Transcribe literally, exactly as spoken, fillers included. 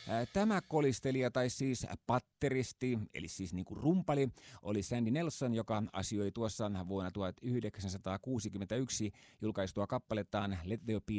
Tämä kolistelija tai siis patteristi, eli siis niin kuin rumpali, oli Sandy Nelson, joka asioi tuossa vuonna tuhatyhdeksänsataakuusikymmentäyksi julkaistua kappalettaan Let There Be